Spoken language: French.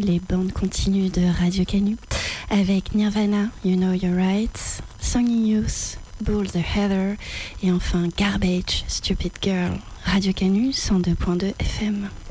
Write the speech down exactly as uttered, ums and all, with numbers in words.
les bandes continues de Radio Canu avec Nirvana, You Know You're Right, Song in Youth, Bull the Heather et enfin Garbage, Stupid Girl. Radio Canu cent deux point deux F M.